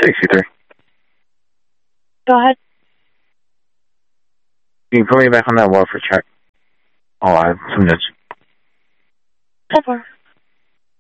63. Go ahead. You can put me back on that welfare check. I'll add some notes. So far.